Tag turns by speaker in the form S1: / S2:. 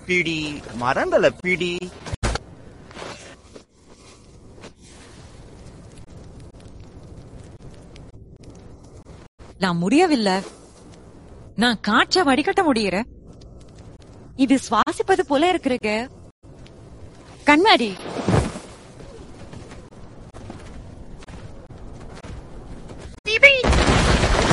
S1: பிடி, மரங்களை பிடி.
S2: நான் முடியவில்லை. நான் காற்ற வடிகட்ட முடியற. இது சுவாசிப்பது போல இருக்கு. கண்மாடி